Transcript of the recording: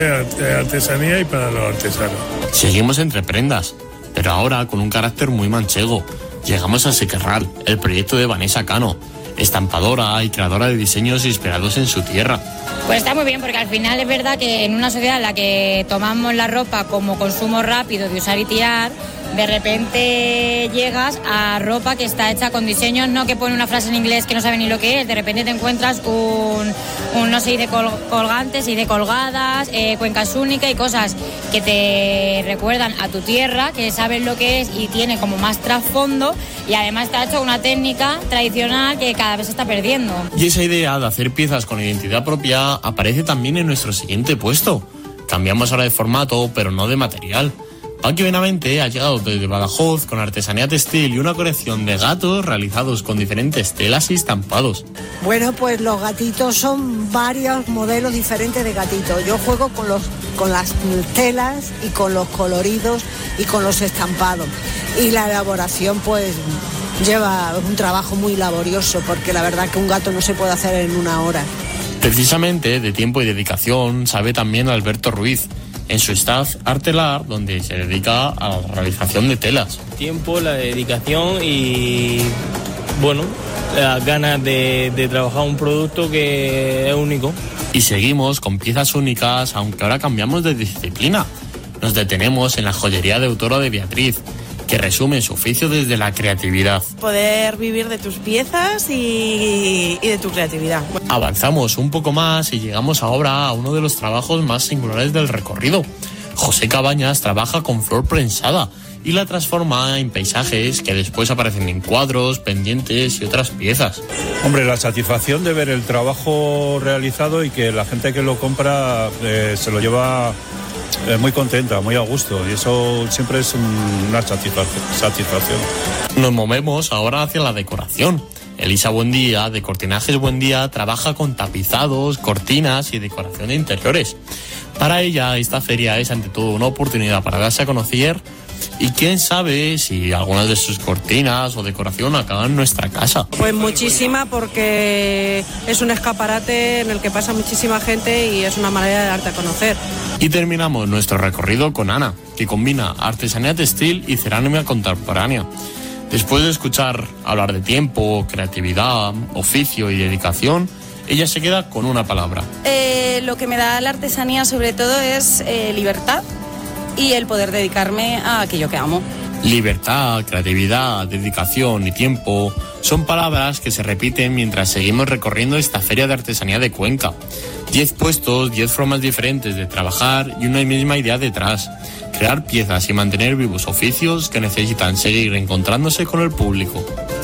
Artesanía y para los artesanos. Seguimos entre prendas, pero ahora con un carácter muy manchego. Llegamos a Sequerral, el proyecto de Vanessa Cano, estampadora y creadora de diseños inspirados en su tierra. Pues está muy bien, porque al final es verdad que en una sociedad en la que tomamos la ropa como consumo rápido de usar y tirar, de repente llegas a ropa que está hecha con diseños, no que pone una frase en inglés que no sabe ni lo que es, de repente te encuentras un no sé, de colgantes y de colgadas, cuencas únicas y cosas que te recuerdan a tu tierra, que sabes lo que es y tiene como más trasfondo, y además está hecho una técnica tradicional que cada vez se está perdiendo. Y esa idea de hacer piezas con identidad propia aparece también en nuestro siguiente puesto. Cambiamos ahora de formato, pero no de material. Paqui Benavente ha llegado desde Badajoz con artesanía textil y una colección de gatos realizados con diferentes telas y estampados. Bueno, pues los gatitos son varios modelos diferentes de gatitos. Yo juego con las telas y con los coloridos y con los estampados. Y la elaboración pues lleva un trabajo muy laborioso, porque la verdad que un gato no se puede hacer en una hora. Precisamente de tiempo y dedicación sabe también Alberto Ruiz, en su staff Artelar, donde se dedica a la realización de telas. Tiempo, la dedicación y, bueno, las ganas de trabajar un producto que es único. Y seguimos con piezas únicas, aunque ahora cambiamos de disciplina. Nos detenemos en la joyería de autora de Beatriz, que resume su oficio desde la creatividad. Poder vivir de tus piezas y de tu creatividad. Avanzamos un poco más y llegamos ahora a uno de los trabajos más singulares del recorrido. José Cabañas trabaja con flor prensada y la transforma en paisajes que después aparecen en cuadros, pendientes y otras piezas. Hombre, la satisfacción de ver el trabajo realizado y que la gente que lo compra se lo lleva muy contenta, muy a gusto, y eso siempre es una satisfacción. Nos movemos ahora hacia la decoración. Elisa Buendía, de Cortinajes Buendía, trabaja con tapizados, cortinas y decoración de interiores. Para ella, esta feria es ante todo una oportunidad para darse a conocer, y quién sabe si algunas de sus cortinas o decoración acaban en nuestra casa. Pues muchísima, porque es un escaparate en el que pasa muchísima gente y es una manera de darte a conocer. Y terminamos nuestro recorrido con Ana, que combina artesanía textil y cerámica contemporánea. Después de escuchar hablar de tiempo, creatividad, oficio y dedicación, ella se queda con una palabra. Lo que me da la artesanía sobre todo es libertad y el poder dedicarme a aquello que amo. Libertad, creatividad, dedicación y tiempo son palabras que se repiten mientras seguimos recorriendo esta feria de artesanía de Cuenca. 10 puestos, 10 formas diferentes de trabajar y una misma idea detrás. Crear piezas y mantener vivos oficios que necesitan seguir encontrándose con el público.